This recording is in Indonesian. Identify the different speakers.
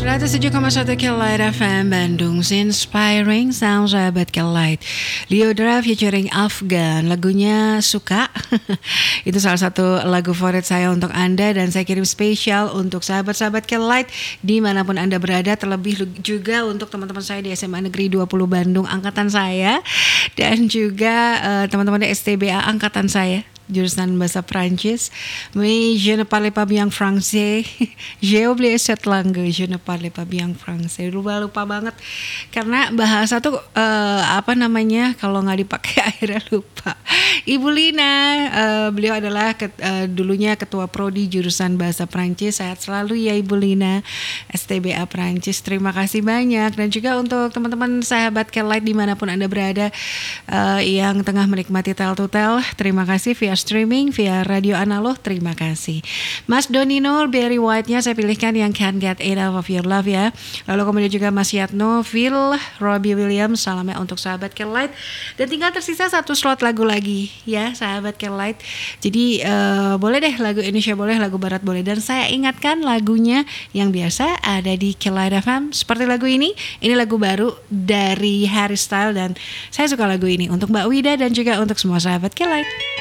Speaker 1: 107,1 Kelight FM Bandung, Inspiring Sound sahabat Kelight. Liodra featuring Afgan, lagunya Suka. Itu salah satu lagu favorit saya untuk Anda dan saya kirim spesial untuk sahabat-sahabat Kelight dimanapun Anda berada, terlebih juga untuk teman-teman saya di SMA Negeri 20 Bandung angkatan saya dan juga teman-teman di STBA angkatan saya. Jurusan bahasa Prancis. Mais je ne parle pas bien français. J'ai oublié cette langue. Je ne parle pas bien français. Lupa banget. Karena bahasa tuh kalau nggak dipakai akhirnya lupa. Ibu Lina, beliau adalah dulunya ketua prodi jurusan bahasa Prancis. Sehat selalu ya Ibu Lina. STBA Prancis. Terima kasih banyak. Dan juga untuk teman-teman sahabat Kelight dimanapun Anda berada yang tengah menikmati Tel to Tel. Terima kasih via streaming, via radio analog, terima kasih. Mas Donino, Barry White-nya saya pilihkan yang Can't Get Enough of Your Love ya. Lalu kemudian juga Mas Yatno, Phil, Robbie Williams, salamnya untuk sahabat Kelight. Dan tinggal tersisa satu slot lagu lagi ya sahabat Kelight. Jadi boleh deh lagu Indonesia boleh, lagu Barat boleh. Dan saya ingatkan lagunya yang biasa ada di Kelight FM seperti lagu ini. Ini lagu baru dari Harry Styles dan saya suka lagu ini untuk Mbak Wida dan juga untuk semua sahabat Kelight.